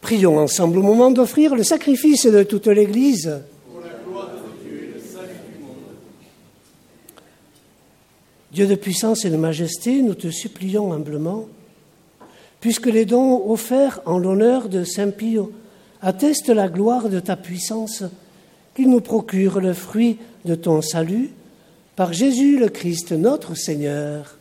Prions ensemble au moment d'offrir le sacrifice de toute l'Église. Pour la gloire de Dieu et le salut du monde. Dieu de puissance et de majesté, nous te supplions humblement, puisque les dons offerts en l'honneur de Saint Pie attestent la gloire de ta puissance, qu'il nous procure le fruit de ton salut, par Jésus le Christ notre Seigneur.